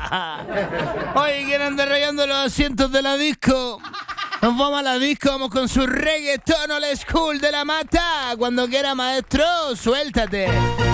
Oye, ¿quién anda rayando los asientos de la disco? Nos vamos a la disco, vamos con su reggaetón old school de la mata. Cuando quiera, maestro, suéltate.